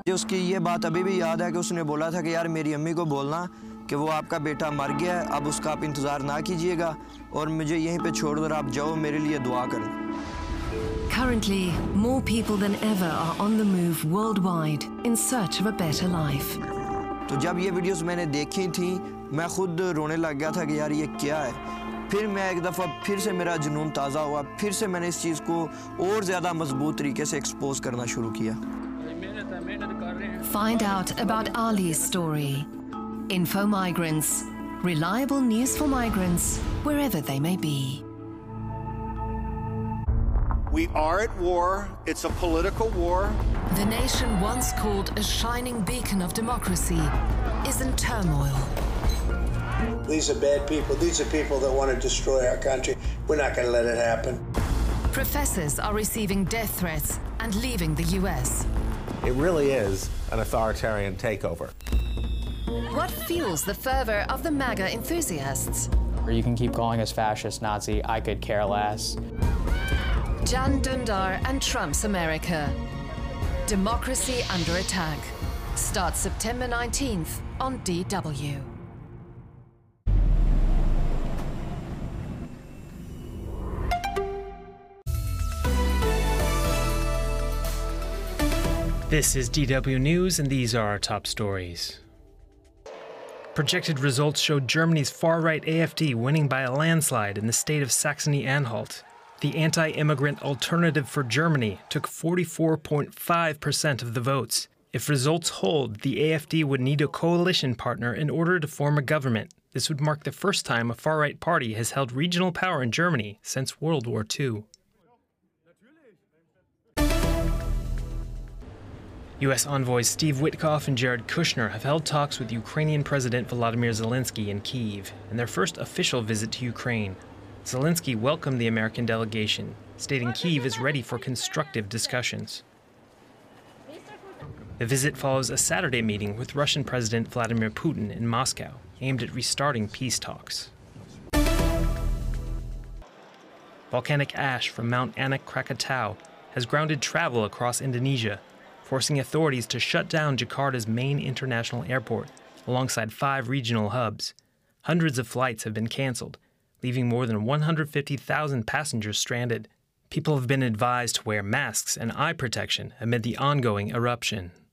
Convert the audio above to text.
उसकी ये बात अभी भी याद है कि उसने बोला था कि यार मेरी अम्मी को बोलना कि वो आपका बेटा मर गया है, अब उसका आप इंतज़ार ना कीजिएगा और मुझे यहीं पे छोड़ कर आप जाओ, मेरे लिए दुआ करें। Currently, more people than ever are on the move worldwide in search of a better life. तो जब ये वीडियोस मैंने देखी थी, मैं खुद रोने लग गया था कि यार ये क्या है। फिर मैं एक दफ़ा फिर से मेरा जुनून ताज़ा हुआ, फिर से मैंने इस चीज़ को और ज़्यादा मजबूत तरीके से एक्सपोज करना शुरू किया। Find out about Ali's story. Info Migrants. Reliable news for migrants wherever they may be. We are at war. It's a political war. The nation once called a shining beacon of democracy is in turmoil. These are bad people. These are people that want to destroy our country. We're not going to let it happen. Professors are receiving death threats and leaving the US. It really is an authoritarian takeover. What fuels the fervor of the MAGA enthusiasts? You can keep calling us fascist, Nazi, I could care less. Jan Dundar and Trump's America. Democracy under attack. Starts September 19th on DW. This is DW News, and these are our top stories. Projected results showed Germany's far-right AfD winning by a landslide in the state of Saxony-Anhalt. The anti-immigrant Alternative for Germany took 44.5% of the votes. If results hold, the AfD would need a coalition partner in order to form a government. This would mark the first time a far-right party has held regional power in Germany since World War II. U.S. envoys Steve Witkoff and Jared Kushner have held talks with Ukrainian President Volodymyr Zelensky in Kyiv in their first official visit to Ukraine. Zelensky welcomed the American delegation, stating Kyiv is ready for constructive discussions. The visit follows a Saturday meeting with Russian President Vladimir Putin in Moscow, aimed at restarting peace talks. Volcanic ash from Mount Anak Krakatau has grounded travel across Indonesia, forcing authorities to shut down Jakarta's main international airport, alongside 5 regional hubs. Hundreds of flights have been canceled, leaving more than 150,000 passengers stranded. People have been advised to wear masks and eye protection amid the ongoing eruption.